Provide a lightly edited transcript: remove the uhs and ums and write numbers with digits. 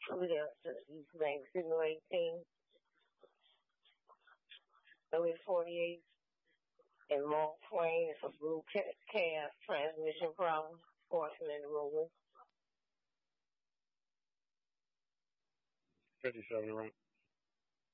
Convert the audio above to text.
East Bank, Signal 18, Louis 48, and Mark Twain. It's a blue cab transmission problem. Caution in the roadway. 57 around.